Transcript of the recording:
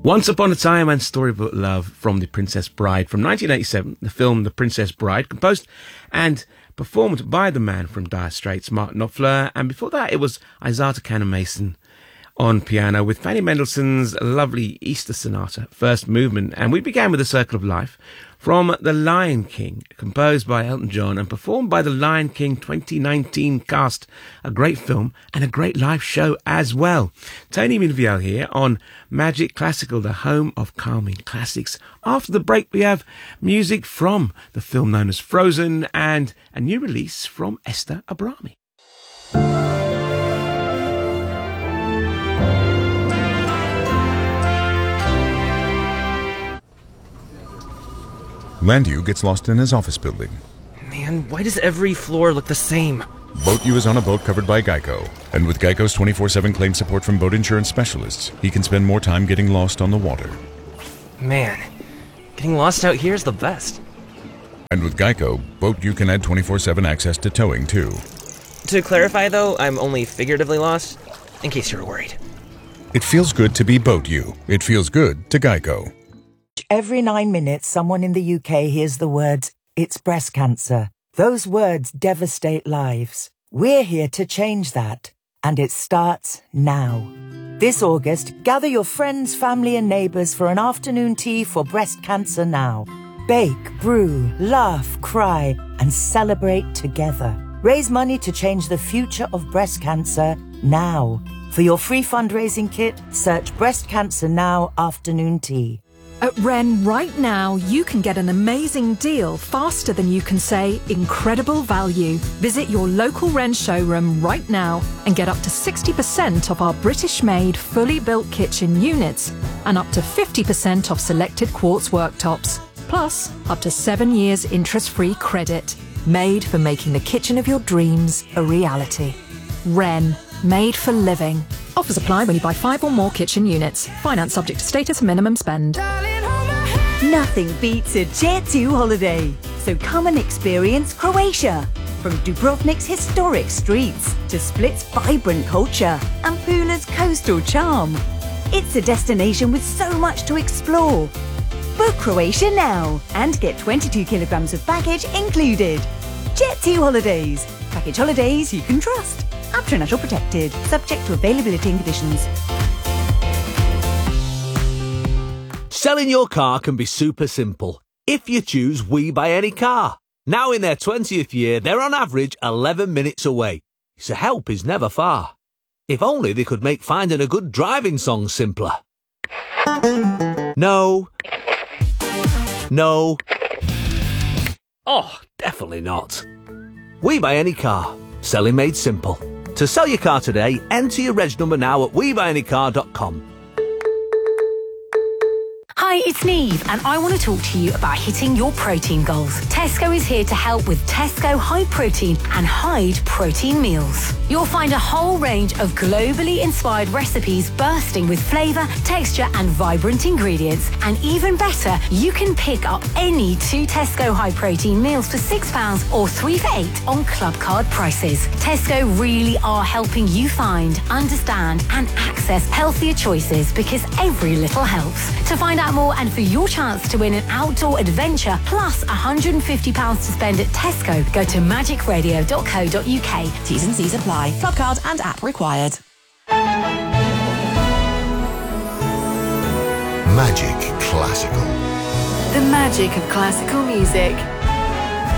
Once Upon a Time and Storybook Love from The Princess Bride from 1987, the film The Princess Bride, composed and performed by the man from Dire Straits, Mark Knopfler, and before that it was Isata Cannon-Mason on piano with Fanny Mendelssohn's lovely Easter Sonata, first movement. And we began with The Circle of Life from The Lion King, composed by Elton John and performed by the Lion King 2019 cast. A great film and a great live show as well. Tony Minviel here on Magic Classical, the home of calming classics. After the break, we have music from the film known as Frozen and a new release from Esther Abrami. Landu gets lost in his office building. Man, why does every floor look the same? Boat U is on a boat covered by Geico. And with Geico's 24/7 claim support from boat insurance specialists, he can spend more time getting lost on the water. Man, getting lost out here is the best. And with Geico, Boat U can add 24/7 access to towing, too. To clarify, though, I'm only figuratively lost, in case you were worried. It feels good to be Boat U. It feels good to Geico. Every 9 minutes, someone in the UK hears the words, "It's breast cancer." Those words devastate lives. We're here to change that. And it starts now. This August, gather your friends, family and neighbours for an afternoon tea for Breast Cancer Now. Bake, brew, laugh, cry and celebrate together. Raise money to change the future of breast cancer now. For your free fundraising kit, search Breast Cancer Now Afternoon Tea. At Wren right now, you can get an amazing deal faster than you can say incredible value. Visit your local Wren showroom right now and get up to 60% off our British-made, fully built kitchen units and up to 50% off selected quartz worktops. Plus, up to 7 years interest-free credit. Made for making the kitchen of your dreams a reality. Wren. Made for living. Offers apply when you buy 5 or more kitchen units. Finance subject to status and minimum spend. Nothing beats a Jet2 holiday. So come and experience Croatia. From Dubrovnik's historic streets to Split's vibrant culture and Pula's coastal charm. It's a destination with so much to explore. Book Croatia now and get 22 kilograms of baggage included. Jet2 Holidays. Package holidays you can trust. Up to National Protected. Subject to availability and conditions. Selling your car can be super simple if you choose We Buy Any Car. Now in their 20th year, they're on average 11 minutes away, so help is never far. If only they could make finding a good driving song simpler. No. No. Oh, definitely not. We Buy Any Car. Selling made simple. To sell your car today, enter your reg number now at WeBuyAnyCar.com. Hi, it's Neve, and I want to talk to you about hitting your protein goals. Tesco is here to help with Tesco High Protein and Hyde Protein Meals. You'll find a whole range of globally inspired recipes bursting with flavour, texture and vibrant ingredients. And even better, you can pick up any 2 Tesco High Protein meals for £6 or 3 for £8 on club card prices. Tesco really are helping you find, understand and access healthier choices because every little helps. To find out more and for your chance to win an outdoor adventure plus £150 to spend at Tesco, go to magicradio.co.uk. T's and C's apply. Club card and app required. Magic Classical. The magic of classical music.